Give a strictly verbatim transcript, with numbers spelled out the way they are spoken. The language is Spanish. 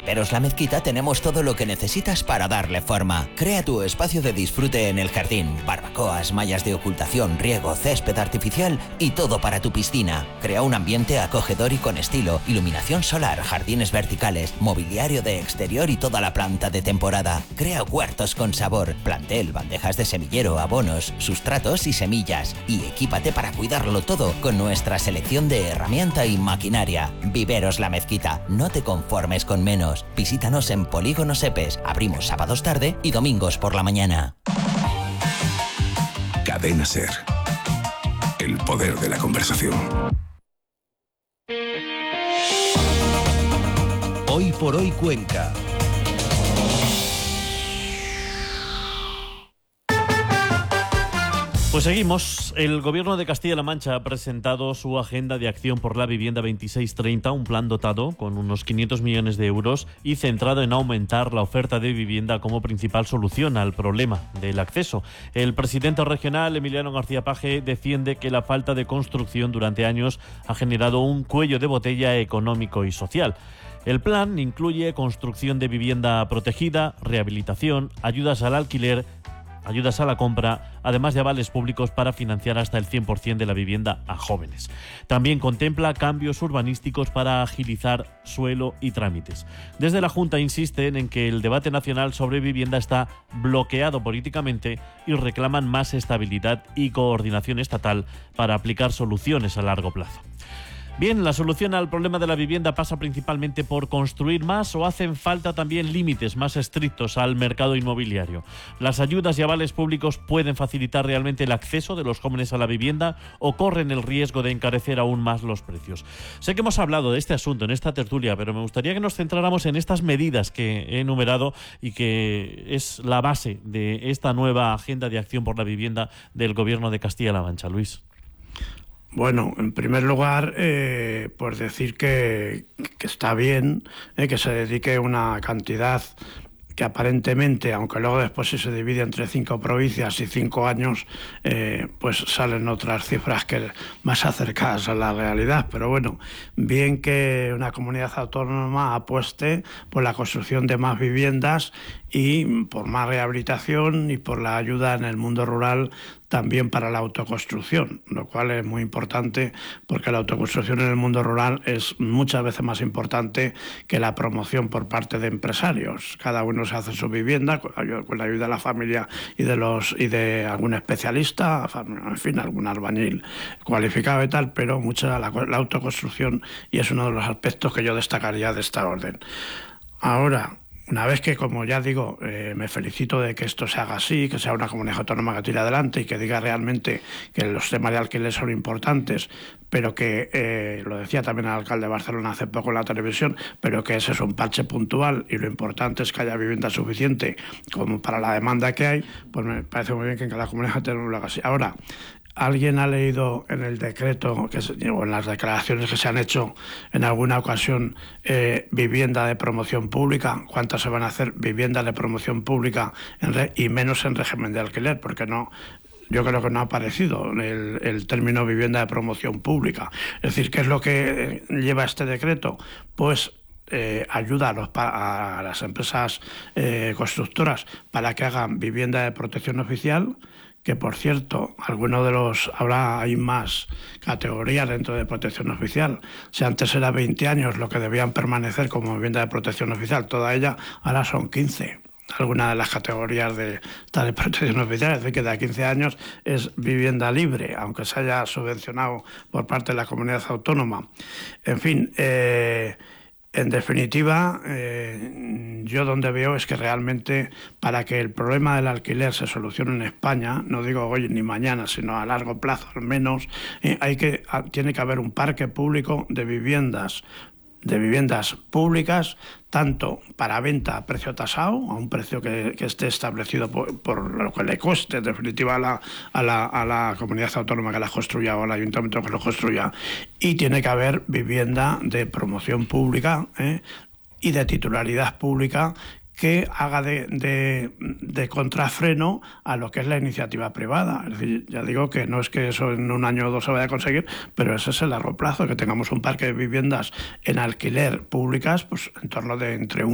Viveros La Mezquita tenemos todo lo que necesitas para darle forma. Crea tu espacio de disfrute en el jardín. Barbacoas, mallas de ocultación, riego, césped artificial y todo para tu piscina. Crea un ambiente acogedor y con estilo. Iluminación solar, jardines verticales, mobiliario de exterior y toda la planta de temporada. Crea huertos con sabor, plantel, bandejas de semillero, abonos, sustratos y semillas. Y equípate para cuidarlo todo con nuestra selección de herramienta y maquinaria. Viveros La Mezquita. No te conformes con menos. Visítanos en Polígono Sepes. Abrimos sábados tarde y domingos por la mañana. Cadena Ser. El poder de la conversación. Hoy por hoy Cuenca. Pues seguimos. El Gobierno de Castilla-La Mancha ha presentado su Agenda de Acción por la Vivienda veintiséis treinta, un plan dotado con unos quinientos millones de euros y centrado en aumentar la oferta de vivienda como principal solución al problema del acceso. El presidente regional, Emiliano García Paje, defiende que la falta de construcción durante años ha generado un cuello de botella económico y social. El plan incluye construcción de vivienda protegida, rehabilitación, ayudas al alquiler, ayudas a la compra, además de avales públicos para financiar hasta el cien por ciento de la vivienda a jóvenes. También contempla cambios urbanísticos para agilizar suelo y trámites. Desde la Junta insisten en que el debate nacional sobre vivienda está bloqueado políticamente y reclaman más estabilidad y coordinación estatal para aplicar soluciones a largo plazo. Bien, la solución al problema de la vivienda pasa principalmente por construir más o hacen falta también límites más estrictos al mercado inmobiliario. Las ayudas y avales públicos pueden facilitar realmente el acceso de los jóvenes a la vivienda o corren el riesgo de encarecer aún más los precios. Sé que hemos hablado de este asunto en esta tertulia, pero me gustaría que nos centráramos en estas medidas que he enumerado y que es la base de esta nueva Agenda de Acción por la Vivienda del Gobierno de Castilla-La Mancha. Luis. Bueno, en primer lugar, eh, pues decir que, que está bien eh, que se dedique una cantidad que aparentemente, aunque luego después si se divide entre cinco provincias y cinco años, eh, pues salen otras cifras que más acercadas a la realidad. Pero bueno, bien que una comunidad autónoma apueste por la construcción de más viviendas y por más rehabilitación y por la ayuda en el mundo rural también para la autoconstrucción, lo cual es muy importante porque la autoconstrucción en el mundo rural es muchas veces más importante que la promoción por parte de empresarios. Cada uno se hace su vivienda con la ayuda de la familia y de los y de algún especialista, en fin, algún albañil cualificado y tal, pero mucha la, la autoconstrucción, y es uno de los aspectos que yo destacaría de esta orden. Ahora, una vez que, como ya digo, eh, me felicito de que esto se haga así, que sea una comunidad autónoma que tire adelante y que diga realmente que los temas de alquiler son importantes, pero que, eh, lo decía también el alcalde de Barcelona hace poco en la televisión, pero que ese es un parche puntual y lo importante es que haya vivienda suficiente como para la demanda que hay, pues me parece muy bien que en cada comunidad autónoma lo haga así. Ahora, ¿alguien ha leído en el decreto que se, o en las declaraciones que se han hecho en alguna ocasión eh, vivienda de promoción pública? ¿Cuántas se van a hacer viviendas de promoción pública en re, y menos en régimen de alquiler? Porque no, yo creo que no ha aparecido el, el término vivienda de promoción pública. Es decir, ¿qué es lo que lleva este decreto? Pues Eh, ayuda a, los, a las empresas eh, constructoras para que hagan vivienda de protección oficial, que por cierto, algunos de los, ahora hay más categorías dentro de protección oficial. Si antes era veinte años lo que debían permanecer como vivienda de protección oficial, toda ella, ahora son quince. Algunas de las categorías de, de protección oficial, es decir, que de quince años es vivienda libre, aunque se haya subvencionado por parte de la comunidad autónoma. En fin, eh, En definitiva, eh, yo donde veo es que realmente para que el problema del alquiler se solucione en España, no digo hoy ni mañana, sino a largo plazo al menos, eh, hay que, tiene que haber un parque público de viviendas de viviendas públicas, tanto para venta a precio tasado, a un precio que, que esté establecido por, por lo que le cueste, en definitiva, a la, a, la, a la comunidad autónoma que las construya o al ayuntamiento que lo construya. Y tiene que haber vivienda de promoción pública ¿eh? y de titularidad pública que haga de, de, de contrafreno a lo que es la iniciativa privada. Es decir, ya digo que no es que eso en un año o dos se vaya a conseguir, pero ese es el largo plazo, que tengamos un parque de viviendas en alquiler públicas pues en torno de entre un